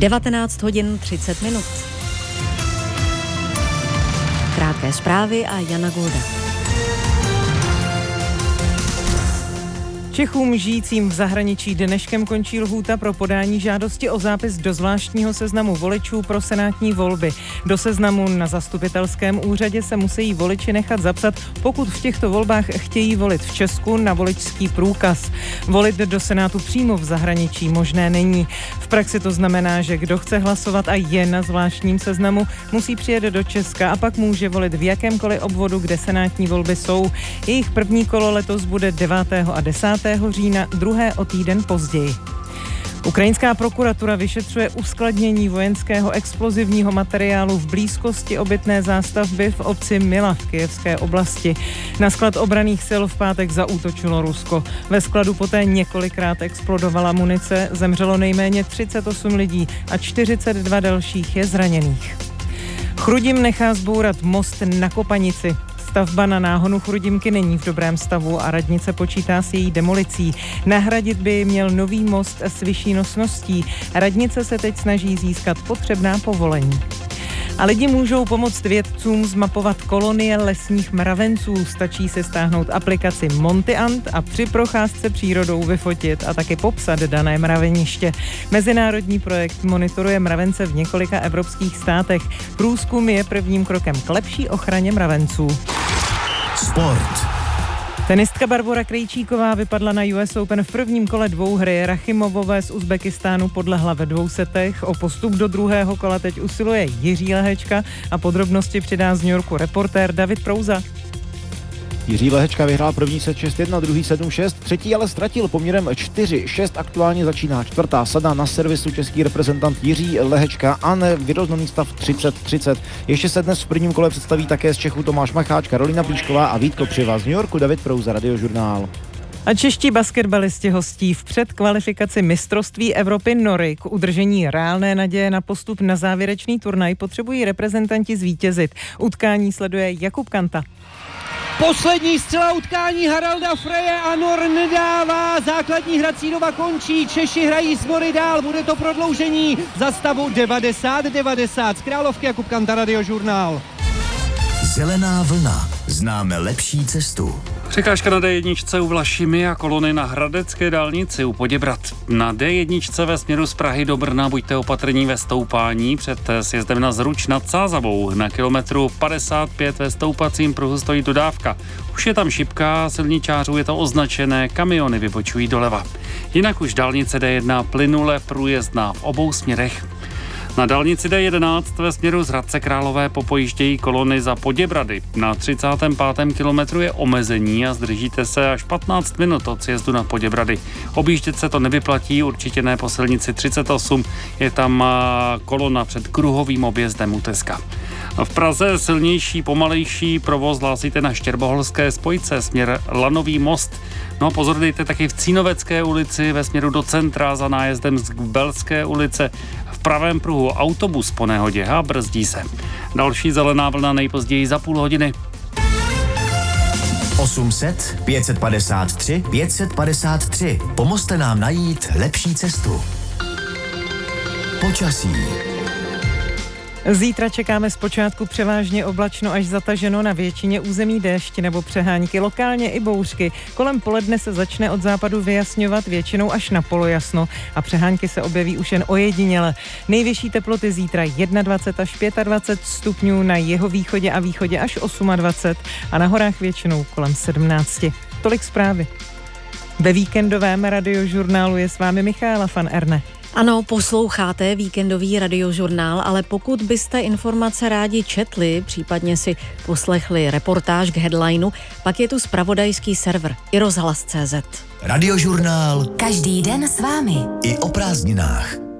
19 hodin 30 minut. Krátké zprávy a Jana Golda. Čechům žijícím v zahraničí dneškem končí lhůta pro podání žádosti o zápis do zvláštního seznamu voličů pro senátní volby. Do seznamu na zastupitelském úřadě se musí voliči nechat zapsat, pokud v těchto volbách chtějí volit v Česku na voličský průkaz. Volit do Senátu přímo v zahraničí možné není. V praxi to znamená, že kdo chce hlasovat a je na zvláštním seznamu, musí přijet do Česka a pak může volit v jakémkoliv obvodu, kde senátní volby jsou. Jejich první kolo letos bude 9. a 10. října, druhé o týden později. Ukrajinská prokuratura vyšetřuje uskladnění vojenského explozivního materiálu v blízkosti obytné zástavby v obci Mila v kyjevské oblasti. Na sklad obranných sil v pátek zaútočilo Rusko. Ve skladu poté několikrát explodovala munice, zemřelo nejméně 38 lidí a 42 dalších je zraněných. Chrudim nechá zbourat most na Kopanici. Stavba na náhonu Chrudimky není v dobrém stavu a radnice počítá s její demolicí. Nahradit by ji měl nový most s vyšší nosností. Radnice se teď snaží získat potřebná povolení. A lidi můžou pomoct vědcům zmapovat kolonie lesních mravenců. Stačí si stáhnout aplikaci Monty Ant a při procházce přírodou vyfotit a taky popsat dané mraveniště. Mezinárodní projekt monitoruje mravence v několika evropských státech. Průzkum je prvním krokem k lepší ochraně mravenců. Sport. Tenistka Barbora Krejčíková vypadla na US Open v prvním kole dvouhry. Rachimovové z Uzbekistánu podlehla ve 2 setech. O postup do druhého kola teď usiluje Jiří Lehečka a podrobnosti přidá z New Yorku reportér David Prouza. Jiří Lehečka vyhrál první set 6-1, druhý 7-6, třetí ale ztratil poměrem 4-6. Aktuálně začíná čtvrtá sada, na servisu český reprezentant Jiří Lehečka a vyrovnaný stav 30-30. Ještě se dnes v prvním kole představí také z Čechů Tomáš Macháč, Karolina Plíšková a Vít Kopřiva. Z New Yorku David Prouza, Radiožurnál. A čeští basketbalisti hostí v předkvalifikaci mistrovství Evropy Nory. K udržení reálné naděje na postup na závěrečný turnaj potřebují reprezentanti zvítězit. Utkání sleduje Jakub Kanta. Poslední střela utkání Haralda Freje a Nor nedává, základní hrací doba končí, Češi hrají s Nory dál, bude to prodloužení za stavu 90-90. Z Královky Jakub Kanta, Radiožurnál. Zelená vlna. Známe lepší cestu. Překážka na D1 u Vlašimi a kolony na Hradecké dálnici u Poděbrad. Na D1 ve směru z Prahy do Brna buďte opatrní ve stoupání před sjezdem na Zruč nad Sázavou. Na kilometru 55 ve stoupacím pruhu stojí dodávka. Už je tam šipka, silničářů je to označené, kamiony vybočují doleva. Jinak už dálnice D1 plynule průjezdná v obou směrech. Na dálnici D11 ve směru z Hradce Králové popojíždějí kolony za Poděbrady. Na 35. kilometru je omezení a zdržíte se až 15 minut od sjezdu na Poděbrady. Objíždět se to nevyplatí, určitě ne po silnici 38, je tam kolona před kruhovým objezdem u Teska. V Praze silnější, pomalejší provoz hlásíte na Štěrboholské spojce, směr Lanový most. No a pozor, dejte taky v Cínovecké ulici ve směru do centra za nájezdem z Belské ulice. V pravém pruhu autobus po nehodě a brzdí se. Další zelená vlna nejpozději za půl hodiny. 800 553 553. Pomozte nám najít lepší cestu. Počasí. Zítra čekáme zpočátku převážně oblačno až zataženo, na většině území déšť nebo přehánky, lokálně i bouřky. Kolem poledne se začne od západu vyjasňovat, většinou až na polojasno a přehánky se objeví už jen ojediněle. Nejvyšší teploty zítra 21 až 25 stupňů, na jihovýchodě a východě až 28 a na horách většinou kolem 17. Tolik zprávy. Ve víkendovém Radiožurnálu je s vámi Michaela van Erne. Ano, posloucháte víkendový Radiožurnál, ale pokud byste informace rádi četli, případně si poslechli reportáž k headlineu, pak je tu zpravodajský server iRozhlas.cz. Radiožurnál. Každý den s vámi. I o prázdninách.